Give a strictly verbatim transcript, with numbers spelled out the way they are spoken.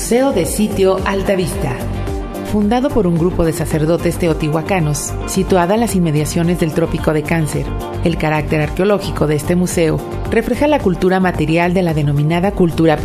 Museo de Sitio Altavista. Fundado por un grupo de sacerdotes teotihuacanos, situada en las inmediaciones del Trópico de Cáncer, el carácter arqueológico de este museo refleja la cultura material de la denominada cultura